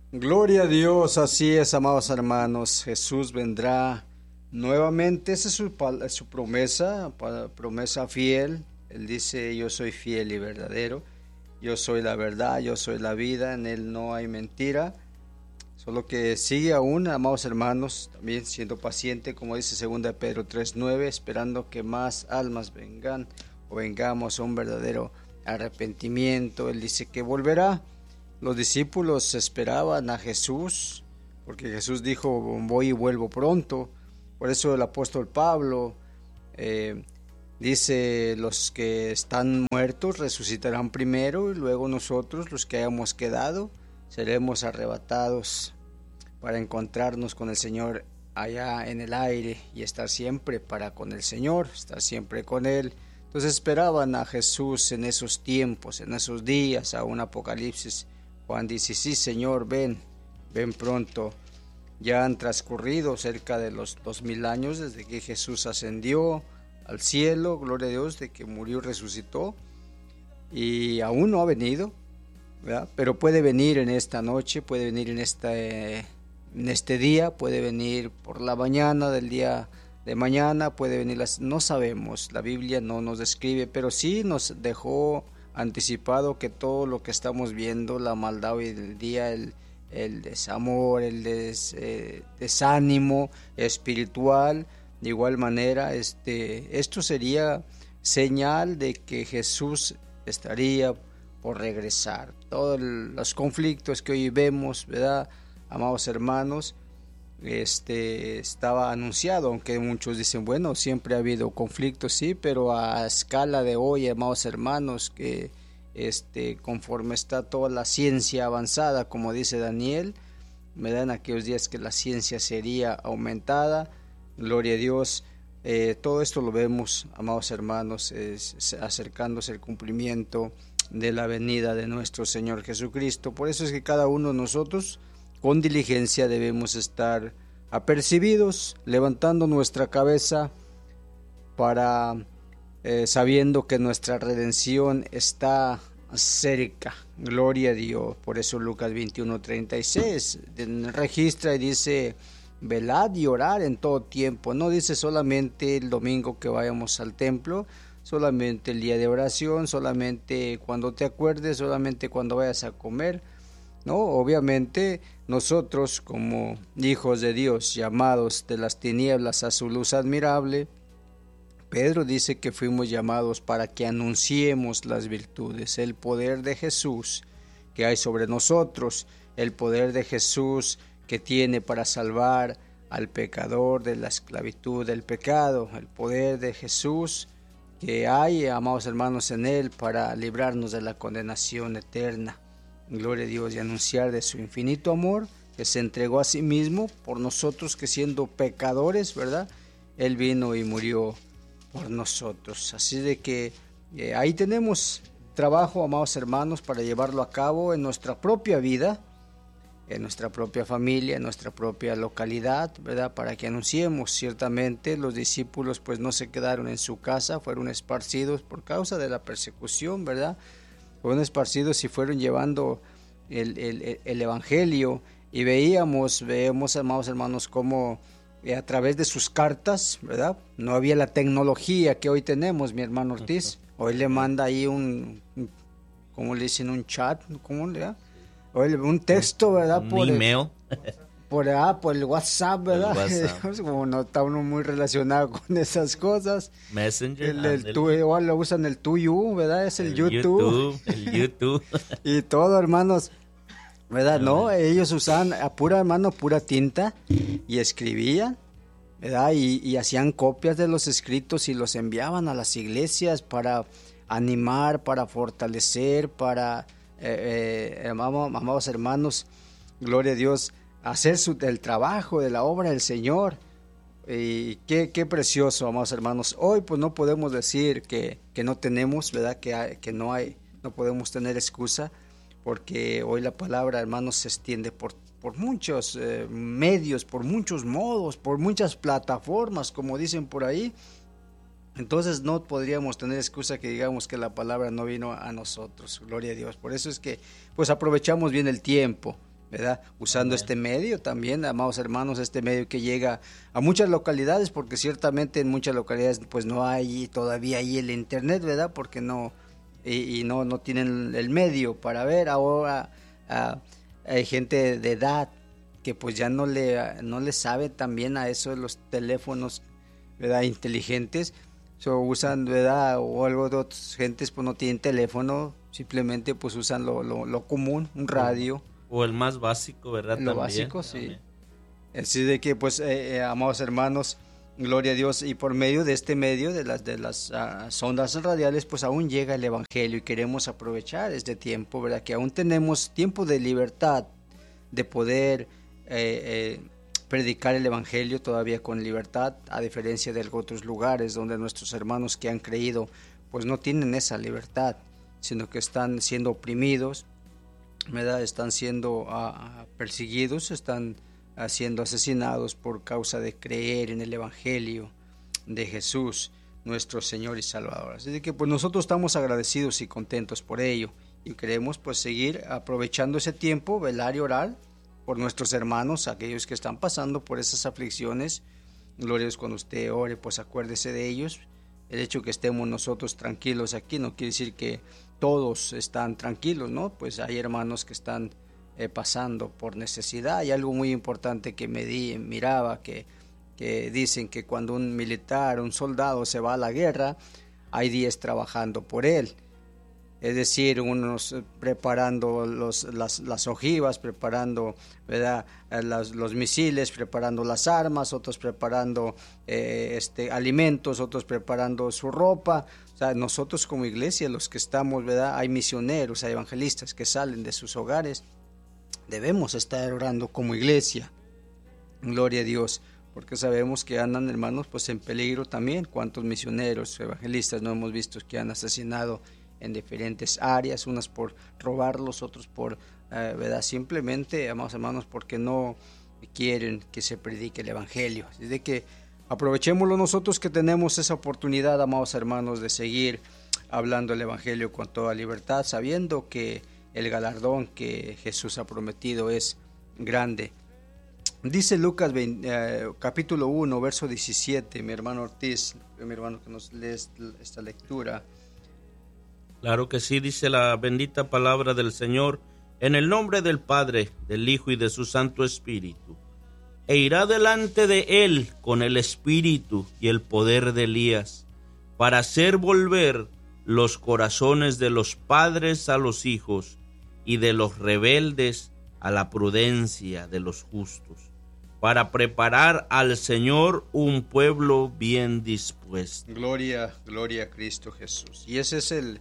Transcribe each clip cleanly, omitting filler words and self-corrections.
Gloria a Dios, así es, amados hermanos. Jesús vendrá nuevamente. Esa es su promesa, promesa fiel. Él dice: Yo soy fiel y verdadero. Yo soy la verdad, yo soy la vida. En Él no hay mentira. Solo que sigue aún, amados hermanos, también siendo paciente, como dice 2 Pedro 3:9, esperando que más almas vengan o vengamos a un verdadero arrepentimiento. Él dice que volverá. Los discípulos esperaban a Jesús, porque Jesús dijo: voy y vuelvo pronto. Por eso el apóstol Pablo dice: los que están muertos resucitarán primero, y luego nosotros, los que hayamos quedado, seremos arrebatados para encontrarnos con el Señor allá en el aire y estar siempre para con el Señor, estar siempre con Él. Entonces esperaban a Jesús en esos tiempos, en esos días, a un Apocalipsis. Juan dice: sí, Señor, ven pronto. Ya han transcurrido cerca de los 2000 años desde que Jesús ascendió al cielo, gloria a Dios, de que murió y resucitó, y aún no ha venido, ¿verdad? Pero puede venir en esta noche, puede venir en este día, puede venir por la mañana del día de mañana, puede venir, no sabemos, la Biblia no nos describe, pero sí nos dejó anticipado que todo lo que estamos viendo, la maldad hoy del día, el desamor, el desánimo espiritual, de igual manera, esto sería señal de que Jesús estaría por regresar. Todos los conflictos que hoy vemos, ¿verdad, amados hermanos? Estaba anunciado, aunque muchos dicen: bueno, siempre ha habido conflictos, sí, pero a escala de hoy, amados hermanos, que conforme está toda la ciencia avanzada, como dice Daniel, me dan aquellos días que la ciencia sería aumentada, gloria a Dios. Todo esto lo vemos, amados hermanos, acercándose el cumplimiento de la venida de nuestro Señor Jesucristo. Por eso es que cada uno de nosotros con diligencia debemos estar apercibidos, levantando nuestra cabeza para sabiendo que nuestra redención está cerca. Gloria a Dios. Por eso Lucas 21:36 registra y dice: velad y orad en todo tiempo. No dice solamente el domingo que vayamos al templo, solamente el día de oración, solamente cuando te acuerdes, solamente cuando vayas a comer. No, obviamente nosotros, como hijos de Dios, llamados de las tinieblas a su luz admirable, Pedro dice que fuimos llamados para que anunciemos las virtudes, el poder de Jesús que hay sobre nosotros, el poder de Jesús que tiene para salvar al pecador de la esclavitud del pecado, el poder de Jesús que hay, amados hermanos, en Él para librarnos de la condenación eterna. Gloria a Dios, y anunciar de su infinito amor, que se entregó a sí mismo por nosotros, que siendo pecadores, ¿verdad?, Él vino y murió por nosotros. Así de que ahí tenemos trabajo, amados hermanos, para llevarlo a cabo en nuestra propia vida, en nuestra propia familia, en nuestra propia localidad, ¿verdad?, para que anunciemos. Ciertamente los discípulos pues no se quedaron en su casa, fueron esparcidos por causa de la persecución, ¿verdad?, fueron esparcidos y fueron llevando el evangelio, y vemos, amados hermanos, cómo a través de sus cartas, ¿verdad?, no había la tecnología que hoy tenemos, mi hermano Ortiz. Hoy le manda ahí ¿cómo le dicen? Un chat, ¿cómo le da? Hoy un texto, ¿verdad? Un email. Por el WhatsApp, ¿verdad? Como no está uno muy relacionado con esas cosas. Messenger. Igual lo usan el tuyo, ¿verdad? Es el YouTube. El YouTube. Y todo, hermanos, ¿verdad? No, ellos usaban pura tinta y escribían, ¿verdad? Y hacían copias de los escritos y los enviaban a las iglesias para animar, para fortalecer, para, amados hermanos, gloria a Dios, hacer el trabajo de la obra del Señor. Y qué precioso, amados hermanos. Hoy pues no podemos decir que no tenemos, ¿verdad?, que no podemos tener excusa, porque hoy la palabra, hermanos, se extiende por muchos medios, por muchos modos, por muchas plataformas, como dicen por ahí. Entonces no podríamos tener excusa que digamos que la palabra no vino a nosotros, gloria a Dios. Por eso es que pues aprovechamos bien el tiempo, ¿verdad? Usando Amén. este medio también, amados hermanos, este medio que llega a muchas localidades, porque ciertamente en muchas localidades pues no hay todavía ahí el internet, ¿verdad? Porque no, y no tienen el medio para ver. Ahora hay gente de edad que pues ya no le sabe también a eso de los teléfonos, ¿verdad? Inteligentes. Usan, ¿verdad? O algo de otras gentes pues no tienen teléfono, simplemente pues usan lo común, un radio. O el más básico, ¿verdad? Lo También. básico, sí. Amén. Así de que, pues, amados hermanos, gloria a Dios, y por medio de este medio, de las ondas radiales, pues aún llega el Evangelio y queremos aprovechar este tiempo, ¿verdad? Que aún tenemos tiempo de libertad, de poder predicar el Evangelio todavía con libertad, a diferencia de otros lugares donde nuestros hermanos que han creído, pues no tienen esa libertad, sino que están siendo oprimidos, ¿verdad? Están siendo perseguidos, están siendo asesinados por causa de creer en el Evangelio de Jesús, nuestro Señor y Salvador. Así que pues nosotros estamos agradecidos y contentos por ello y queremos pues seguir aprovechando ese tiempo, velar y orar por nuestros hermanos, aquellos que están pasando por esas aflicciones. Gloria a Dios, cuando usted ore, pues acuérdese de ellos. El hecho que estemos nosotros tranquilos aquí no quiere decir que todos están tranquilos, ¿no? Pues hay hermanos que están pasando por necesidad. Hay algo muy importante que miraba, que dicen que cuando un militar, un soldado se va a la guerra, hay 10 trabajando por él. Es decir, unos preparando las ojivas, preparando, ¿verdad?, los misiles, preparando las armas, otros preparando alimentos, otros preparando su ropa. O sea, nosotros como iglesia, los que estamos, ¿verdad?, hay misioneros, hay evangelistas que salen de sus hogares. Debemos estar orando como iglesia. Gloria a Dios, porque sabemos que andan, hermanos, pues en peligro también. ¿Cuántos misioneros, evangelistas no hemos visto que han asesinado en diferentes áreas, unas por robarlos, otros por, ¿verdad?, simplemente, amados hermanos, porque no quieren que se predique el Evangelio? Así de que aprovechémoslo nosotros que tenemos esa oportunidad, amados hermanos, de seguir hablando el Evangelio con toda libertad, sabiendo que el galardón que Jesús ha prometido es grande. Dice Lucas capítulo 1, verso 17, mi hermano Ortiz, mi hermano que nos lee esta lectura. Claro que sí, dice la bendita palabra del Señor, en el nombre del Padre, del Hijo y de su Santo Espíritu. E irá delante de él con el espíritu y el poder de Elías, para hacer volver los corazones de los padres a los hijos y de los rebeldes a la prudencia de los justos, para preparar al Señor un pueblo bien dispuesto. Gloria, gloria a Cristo Jesús. Y ese es el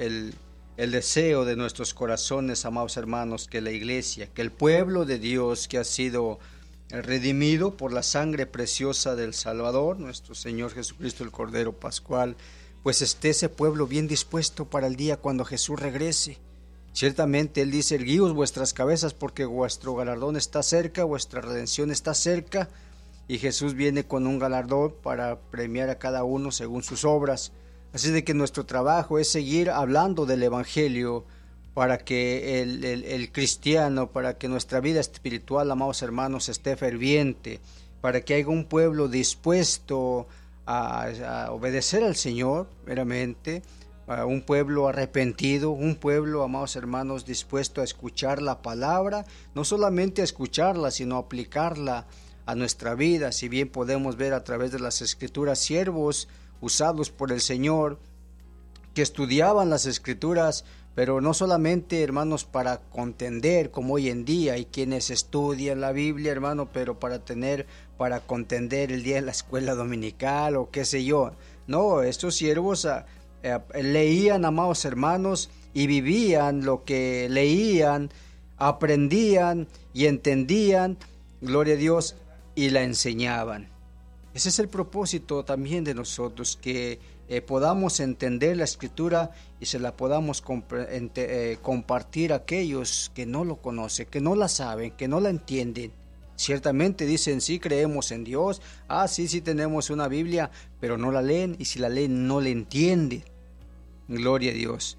deseo de nuestros corazones, amados hermanos, que la iglesia, que el pueblo de Dios que ha sido redimido por la sangre preciosa del Salvador, nuestro Señor Jesucristo, el Cordero Pascual, pues esté ese pueblo bien dispuesto para el día cuando Jesús regrese. Ciertamente Él dice, erguíos vuestras cabezas porque vuestro galardón está cerca, vuestra redención está cerca, y Jesús viene con un galardón para premiar a cada uno según sus obras. Así de que nuestro trabajo es seguir hablando del Evangelio para que el cristiano, para que nuestra vida espiritual, amados hermanos, esté ferviente, para que haya un pueblo dispuesto a obedecer al Señor meramente, un pueblo arrepentido, un pueblo, amados hermanos, dispuesto a escuchar la palabra, no solamente a escucharla, sino a aplicarla a nuestra vida. Si bien podemos ver a través de las Escrituras siervos usados por el Señor que estudiaban las Escrituras, pero no solamente, hermanos, para contender como hoy en día hay quienes estudian la Biblia, hermano, pero para contender el día de la escuela dominical o qué sé yo. No, estos siervos leían, amados hermanos, y vivían lo que leían, aprendían y entendían, gloria a Dios, y la enseñaban. Ese es el propósito también de nosotros, que podamos entender la Escritura y se la podamos compartir a aquellos que no lo conocen, que no la saben, que no la entienden. Ciertamente dicen, sí creemos en Dios, sí tenemos una Biblia, pero no la leen, y si la leen no la entienden. Gloria a Dios.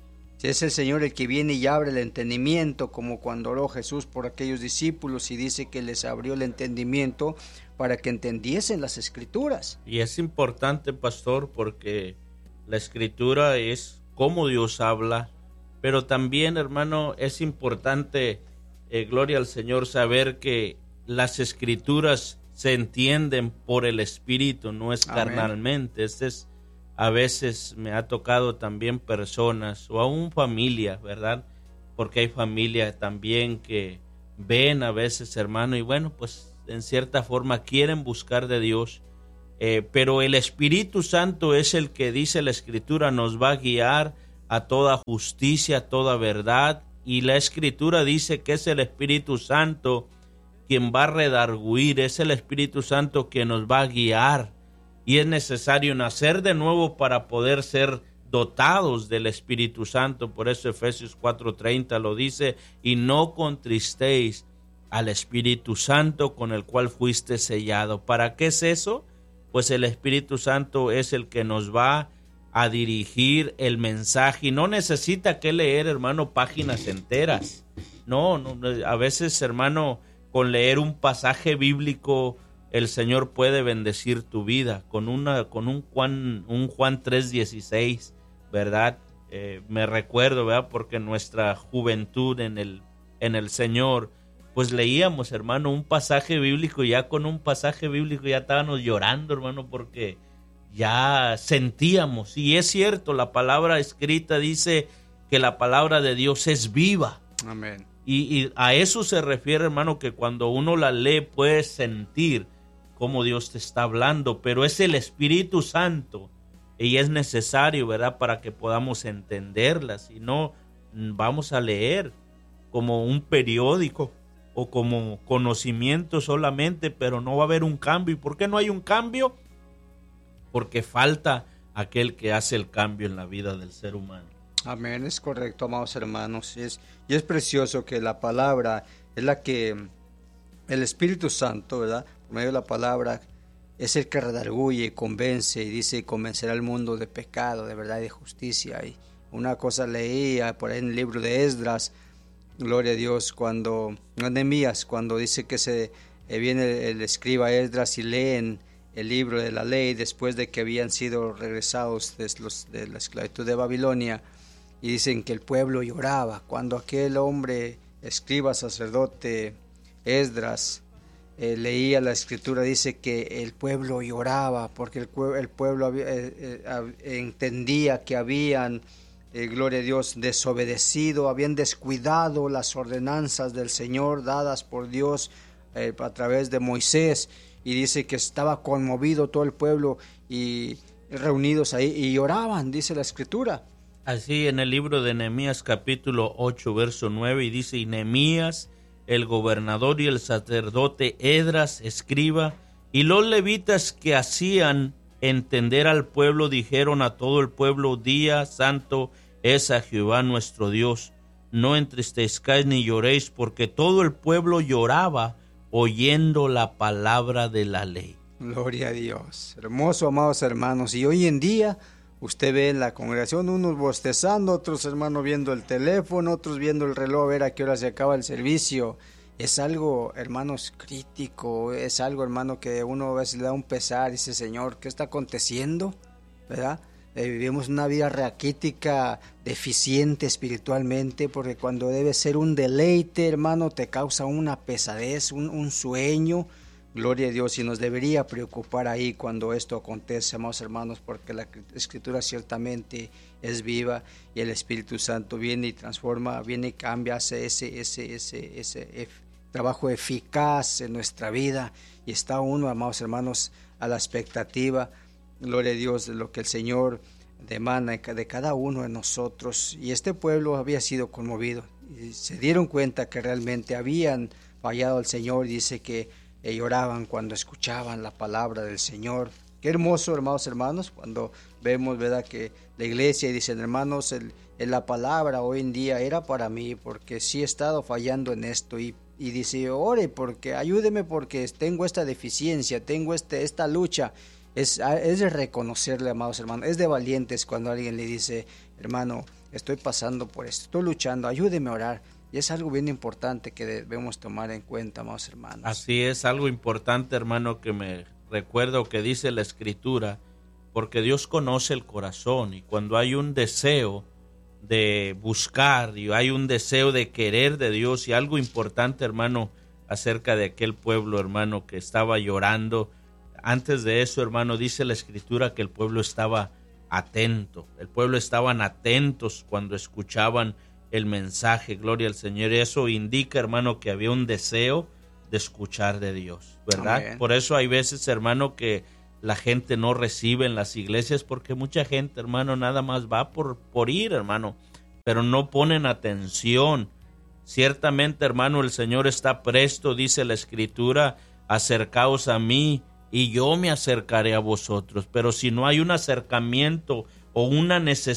Si es el Señor el que viene y abre el entendimiento, como cuando oró Jesús por aquellos discípulos y dice que les abrió el entendimiento para que entendiesen las Escrituras. Y es importante, pastor, porque la Escritura es cómo Dios habla, pero también, hermano, es importante, gloria al Señor, saber que las Escrituras se entienden por el Espíritu, no es carnalmente. A veces me ha tocado también personas o aún familia, ¿verdad? Porque hay familia también que ven a veces, hermano, y bueno, pues en cierta forma quieren buscar de Dios, pero el Espíritu Santo es el que, dice la Escritura, nos va a guiar a toda justicia, a toda verdad, y la Escritura dice que es el Espíritu Santo quien va a redarguir, es el Espíritu Santo que nos va a guiar. Y es necesario nacer de nuevo para poder ser dotados del Espíritu Santo. Por eso Efesios 4:30 lo dice: y no contristéis al Espíritu Santo con el cual fuiste sellado. ¿Para qué es eso? Pues el Espíritu Santo es el que nos va a dirigir el mensaje y no necesita que leer, hermano, páginas enteras. No, a veces, hermano, con leer un pasaje bíblico el Señor puede bendecir tu vida con un Juan 3:16, ¿verdad? Me recuerdo, ¿verdad? Porque en nuestra juventud en el Señor, pues leíamos, hermano, un pasaje bíblico, y ya con un pasaje bíblico ya estábamos llorando, hermano, porque ya sentíamos, y es cierto, la palabra escrita dice que la palabra de Dios es viva. Amén. Y a eso se refiere, hermano, que cuando uno la lee puedes sentir cómo Dios te está hablando, pero es el Espíritu Santo y es necesario, ¿verdad?, para que podamos entenderla. Si no, vamos a leer como un periódico o como conocimiento solamente, pero no va a haber un cambio. ¿Y por qué no hay un cambio? Porque falta aquel que hace el cambio en la vida del ser humano. Amén, es correcto, amados hermanos. Y es precioso que la palabra es la que el Espíritu Santo, ¿verdad?, por medio de la palabra, es el que redarguye, convence, y dice: convencerá al mundo de pecado, de verdad y de justicia. Y una cosa leía por ahí en el libro de Esdras, gloria a Dios, cuando Nehemías, cuando dice que viene el escriba Esdras y leen el libro de la ley después de que habían sido regresados de la esclavitud de Babilonia, y dicen que el pueblo lloraba. Cuando aquel hombre, escriba, sacerdote Esdras, leía la Escritura, dice que el pueblo lloraba porque el pueblo entendía que habían, gloria a Dios, desobedecido, habían descuidado las ordenanzas del Señor dadas por Dios a través de Moisés, y dice que estaba conmovido todo el pueblo y reunidos ahí y lloraban, dice la Escritura. Así en el libro de Nehemías capítulo 8 verso 9, y dice: y Nehemías, el gobernador, y el sacerdote Esdras, escriba, y los levitas que hacían entender al pueblo, dijeron a todo el pueblo: día santo es a Jehová nuestro Dios, no entristezcáis ni lloréis, porque todo el pueblo lloraba oyendo la palabra de la ley. Gloria a Dios. Hermoso, amados hermanos. Y hoy en día usted ve en la congregación unos bostezando, otros, hermanos, viendo el teléfono, otros viendo el reloj a ver a qué hora se acaba el servicio. Es algo, hermanos, crítico. Es algo, hermano, que uno a veces le da un pesar. Dice: Señor, ¿qué está aconteciendo? ¿Verdad? Vivimos una vida raquítica, deficiente espiritualmente, porque cuando debe ser un deleite, hermano, te causa una pesadez, un sueño. Gloria a Dios, y nos debería preocupar ahí cuando esto acontece, amados hermanos, porque la Escritura ciertamente es viva y el Espíritu Santo viene y transforma, viene y cambia, hace ese trabajo eficaz en nuestra vida, y está uno, amados hermanos, a la expectativa, gloria a Dios, de lo que el Señor demanda de cada uno de nosotros. Y este pueblo había sido conmovido y se dieron cuenta que realmente habían fallado al Señor. Dice que lloraban cuando escuchaban la palabra del Señor. Qué hermoso, hermanos, cuando vemos, ¿verdad?, que la iglesia, y dicen: hermanos, la palabra hoy en día era para mí, porque sí he estado fallando en esto, y dice: ore, porque ayúdeme, porque tengo esta deficiencia, tengo esta lucha. Es de reconocerle, amados hermanos, es de valientes cuando alguien le dice: hermano, estoy pasando por esto, estoy luchando, ayúdeme a orar. Y es algo bien importante que debemos tomar en cuenta, amados hermanos. Así es, algo importante, hermano, que me recuerdo que dice la Escritura, porque Dios conoce el corazón, y cuando hay un deseo de buscar y hay un deseo de querer de Dios, y algo importante, hermano, acerca de aquel pueblo, hermano, que estaba llorando. Antes de eso, hermano, dice la Escritura que el pueblo estaba atento, el pueblo estaban atentos cuando escuchaban el mensaje, gloria al Señor. Y eso indica, hermano, que había un deseo de escuchar de Dios, ¿verdad? Amén. Por eso hay veces, hermano, que la gente no recibe en las iglesias, porque mucha gente, hermano, nada más va por ir, hermano, pero no ponen atención. Ciertamente, hermano, el Señor está presto, dice la Escritura, acercaos a mí y yo me acercaré a vosotros. Pero si no hay un acercamiento o una necesidad